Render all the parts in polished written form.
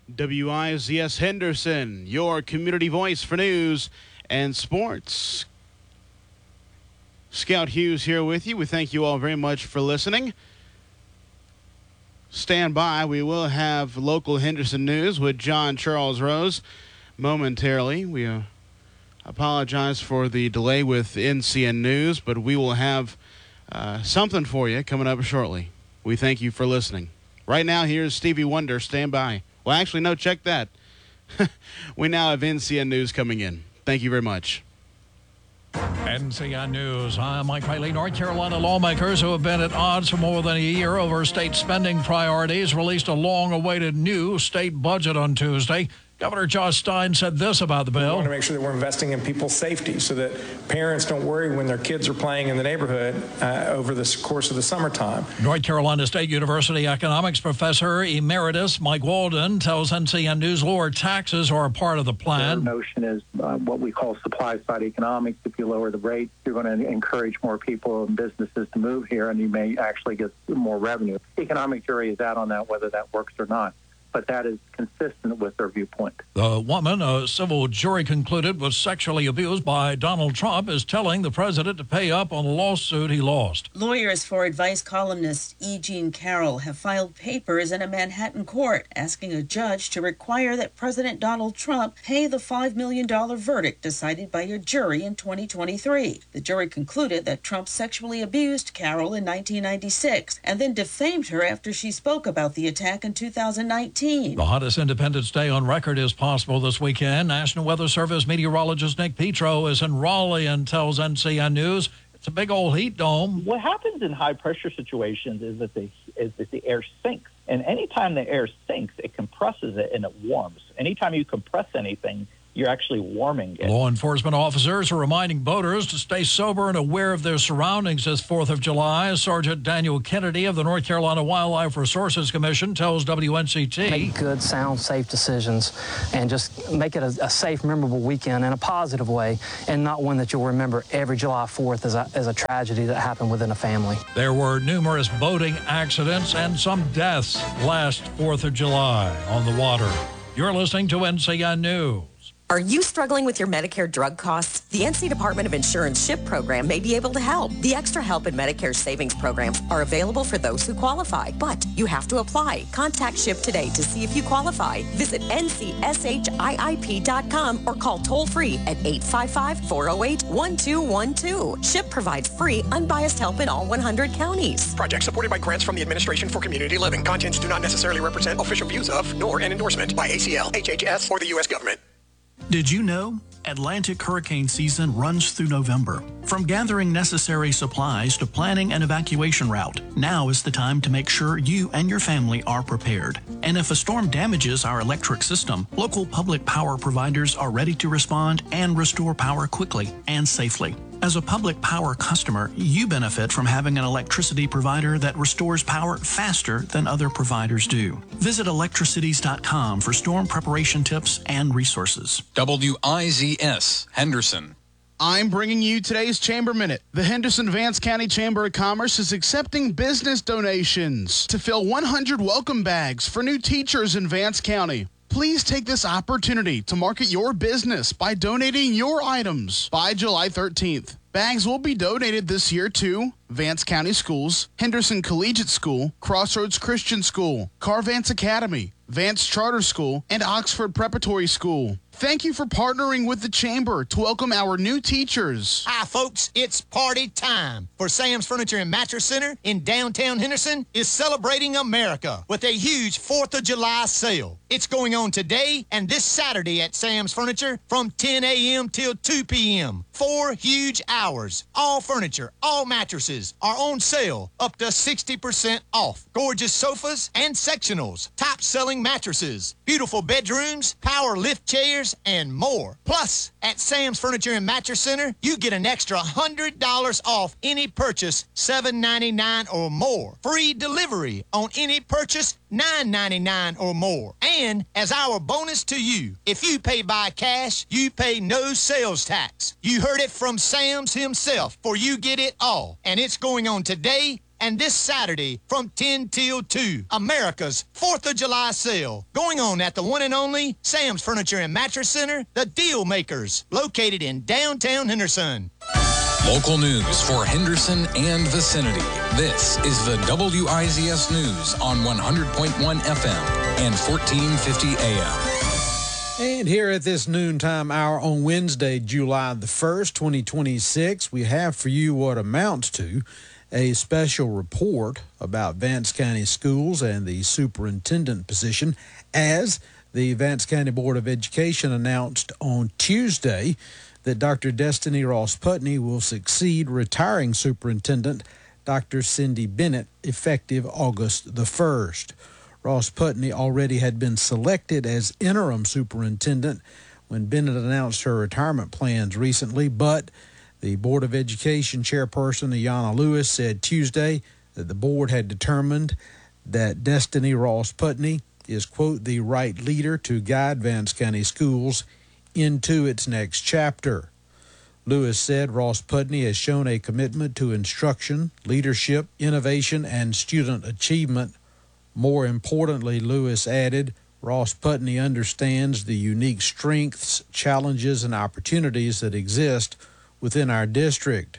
WIZS Henderson, your community voice for news and sports. Scout Hughes here with you. We thank you all very much for listening. Stand by. We will have local Henderson news with John Charles Rose momentarily. We apologize for the delay with NCN News, but we will have something for you coming up shortly. We thank you for listening. Right now, here's Stevie Wonder. Stand by. Well, actually, no, check that. We now have NCN News coming in. Thank you very much. NCN News. I'm Mike Riley. North Carolina lawmakers who have been at odds for more than a year over state spending priorities released a long-awaited new state budget on Tuesday. Governor Josh Stein said this about the bill. We want to make sure that we're investing in people's safety so that parents don't worry when their kids are playing in the neighborhood over the course of the summertime. North Carolina State University economics professor emeritus Mike Walden tells NCN News lower taxes are a part of the plan. The notion is what we call supply-side economics. If you lower the rate, you're going to encourage more people and businesses to move here, and you may actually get more revenue. The economic jury is out on that, whether that works or not. But that is consistent with their viewpoint. The woman a civil jury concluded was sexually abused by Donald Trump is telling the president to pay up on a lawsuit he lost. Lawyers for advice columnist E. Jean Carroll have filed papers in a Manhattan court asking a judge to require that President Donald Trump pay the $5 million verdict decided by a jury in 2023. The jury concluded that Trump sexually abused Carroll in 1996 and then defamed her after she spoke about the attack in 2019. The hottest Independence Day on record is possible this weekend. National Weather Service meteorologist Nick Petro is in Raleigh and tells NCN News it's a big old heat dome. What happens in high-pressure situations is that the air sinks. And anytime the air sinks, it compresses it and it warms. Anytime you compress anything, you're actually warming it. Law enforcement officers are reminding boaters to stay sober and aware of their surroundings this 4th of July. Sergeant Daniel Kennedy of the North Carolina Wildlife Resources Commission tells WNCT. Make good, sound, safe decisions and just make it a safe, memorable weekend in a positive way and not one that you'll remember every July 4th as a tragedy that happened within a family. There were numerous boating accidents and some deaths last 4th of July on the water. You're listening to NCN News. Are you struggling with your Medicare drug costs? The NC Department of Insurance SHIP program may be able to help. The Extra Help and Medicare savings programs are available for those who qualify, but you have to apply. Contact SHIP today to see if you qualify. Visit ncshiip.com or call toll-free at 855-408-1212. SHIP provides free, unbiased help in all 100 counties. Project supported by grants from the Administration for Community Living. Contents do not necessarily represent official views of, nor an endorsement by ACL, HHS, or the U.S. government. Did you know? Atlantic hurricane season runs through November. From gathering necessary supplies to planning an evacuation route, now is the time to make sure you and your family are prepared. And if a storm damages our electric system, local public power providers are ready to respond and restore power quickly and safely. As a public power customer, you benefit from having an electricity provider that restores power faster than other providers do. Visit electricities.com for storm preparation tips and resources. WIZS Henderson. I'm bringing you today's Chamber Minute. The Henderson-Vance County Chamber of Commerce is accepting business donations to fill 100 welcome bags for new teachers in Vance County. Please take this opportunity to market your business by donating your items by July 13th. Bags will be donated this year to Vance County Schools, Henderson Collegiate School, Crossroads Christian School, Carvance Academy, Vance Charter School, and Oxford Preparatory School. Thank you for partnering with the Chamber to welcome our new teachers. Hi, folks. It's party time. For Sam's Furniture and Mattress Center in downtown Henderson is celebrating America with a huge 4th of July sale. It's going on today and this Saturday at Sam's Furniture from 10 a.m. till 2 p.m. 4 huge hours. All furniture, all mattresses are on sale up to 60% off. Gorgeous sofas and sectionals, top-selling mattresses, beautiful bedrooms, power lift chairs, and more. Plus, at Sam's Furniture and Mattress Center, you get an extra $100 off any purchase $7.99 or more. Free delivery on any purchase $9.99 or more. And as our bonus to you, if you pay by cash, you pay no sales tax. You heard it from Sam's himself, for you get it all. And it's going on today and this Saturday from 10 till 2. America's 4th of July sale going on at the one and only Sam's Furniture and Mattress Center, the Deal Makers, located in downtown Henderson. Local news for Henderson and vicinity. This is the WIZS News on 100.1 FM and 1450 AM. And here at this noontime hour on Wednesday, July the 1st, 2026, we have for you what amounts to a special report about Vance County schools and the superintendent position, as the Vance County Board of Education announced on Tuesday that Dr. Destiny Ross Putney will succeed retiring Superintendent Dr. Cindy Bennett effective August the 1st. Ross Putney already had been selected as interim superintendent when Bennett announced her retirement plans recently, but the Board of Education chairperson, Ayanna Lewis, said Tuesday that the board had determined that Destiny Ross Putney is, quote, the right leader to guide Vance County Schools into its next chapter. Lewis said Ross Putney has shown a commitment to instruction, leadership, innovation, and student achievement. More importantly, Lewis added, Ross Putney understands the unique strengths, challenges, and opportunities that exist within our district.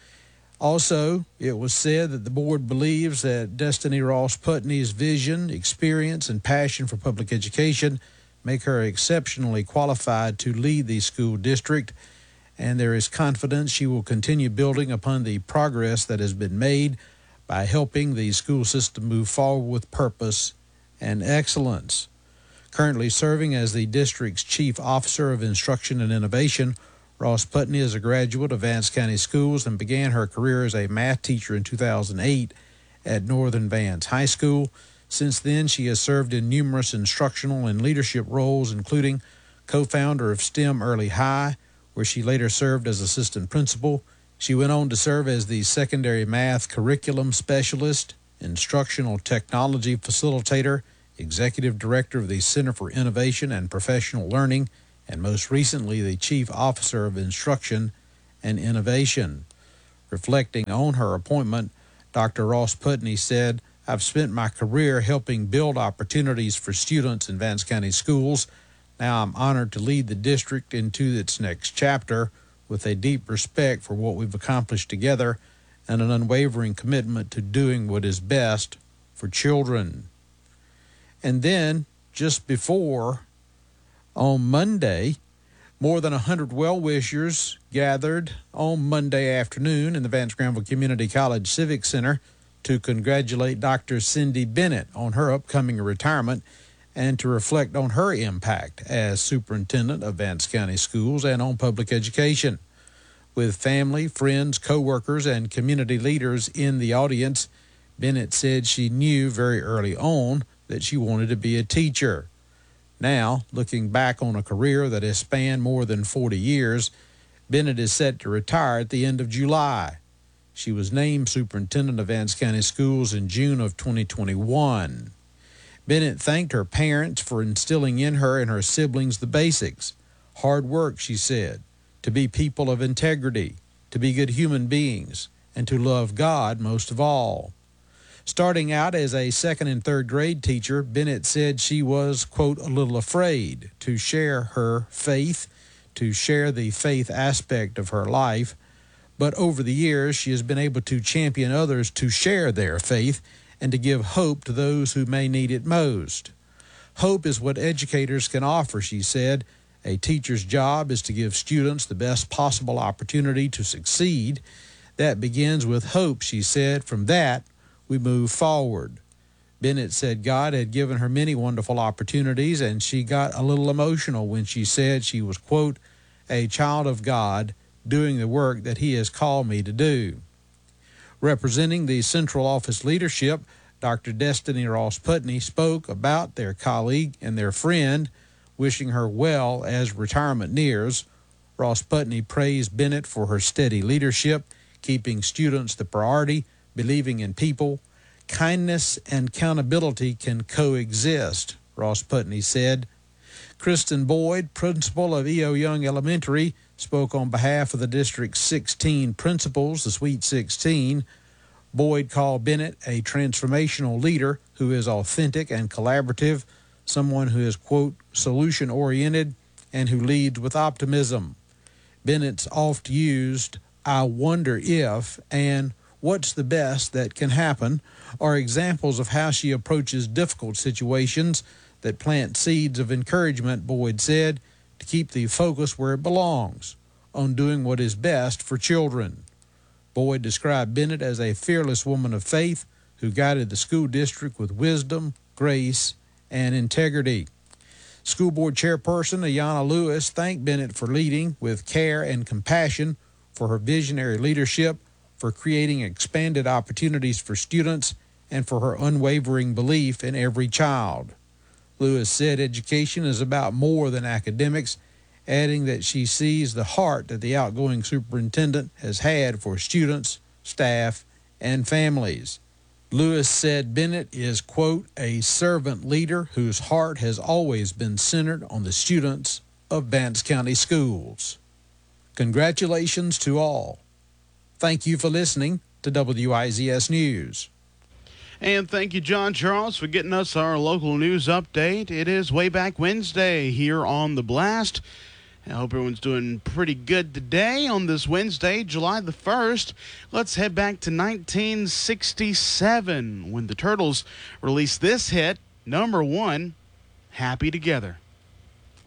Also, it was said that the board believes that Destiny Ross Putney's vision, experience, and passion for public education make her exceptionally qualified to lead the school district, and there is confidence she will continue building upon the progress that has been made by helping the school system move forward with purpose and excellence. Currently serving as the district's Chief Officer of Instruction and Innovation, Ross Putney is a graduate of Vance County Schools and began her career as a math teacher in 2008 at Northern Vance High School. Since then, she has served in numerous instructional and leadership roles, including co-founder of STEM Early High, where she later served as assistant principal. She went on to serve as the secondary math curriculum specialist, instructional technology facilitator, executive director of the Center for Innovation and Professional Learning, and most recently the Chief Officer of Instruction and Innovation. Reflecting on her appointment, Dr. Ross Putney said, I've spent my career helping build opportunities for students in Vance County schools. Now I'm honored to lead the district into its next chapter with a deep respect for what we've accomplished together and an unwavering commitment to doing what is best for children. And then, just before, on Monday, more than 100 well-wishers gathered on Monday afternoon in the Vance Granville Community College Civic Center to congratulate Dr. Cindy Bennett on her upcoming retirement and to reflect on her impact as superintendent of Vance County Schools and on public education. With family, friends, co-workers, and community leaders in the audience, Bennett said she knew very early on that she wanted to be a teacher. Now, looking back on a career that has spanned more than 40 years, Bennett is set to retire at the end of July. She was named superintendent of Vance County Schools in June of 2021. Bennett thanked her parents for instilling in her and her siblings the basics. Hard work, she said, to be people of integrity, to be good human beings, and to love God most of all. Starting out as a second and third grade teacher, Bennett said she was, quote, a little afraid to share her faith, to share the faith aspect of her life. But over the years, she has been able to champion others to share their faith and to give hope to those who may need it most. Hope is what educators can offer, she said. A teacher's job is to give students the best possible opportunity to succeed. That begins with hope, she said. From that, we move forward. Bennett said God had given her many wonderful opportunities, and she got a little emotional when she said she was, quote, a child of God doing the work that He has called me to do. Representing the central office leadership, Dr. Destiny Ross Putney spoke about their colleague and their friend, wishing her well as retirement nears. Ross Putney praised Bennett for her steady leadership, keeping students the priority, believing in people. Kindness and accountability can coexist, Ross Putney said. Kristen Boyd, principal of E.O. Young Elementary, spoke on behalf of the district's 16 principals, the Sweet 16. Boyd called Bennett a transformational leader who is authentic and collaborative, someone who is, quote, solution-oriented and who leads with optimism. Bennett's oft used "I wonder if" and "what's the best that can happen" are examples of how she approaches difficult situations that plant seeds of encouragement, Boyd said, to keep the focus where it belongs, on doing what is best for children. Boyd described Bennett as a fearless woman of faith who guided the school district with wisdom, grace, and integrity. School Board Chairperson Ayanna Lewis thanked Bennett for leading with care and compassion, for her visionary leadership, for creating expanded opportunities for students, and for her unwavering belief in every child. Lewis said education is about more than academics, adding that she sees the heart that the outgoing superintendent has had for students, staff, and families. Lewis said Bennett is, quote, a servant leader whose heart has always been centered on the students of Vance County Schools. Congratulations to all. Thank you for listening to WIZS News. And thank you, John Charles, for getting us our local news update. It is Way Back Wednesday here on The Blast. I hope everyone's doing pretty good today on this Wednesday, July the 1st. Let's head back to 1967 when the Turtles released this hit, number one, Happy Together.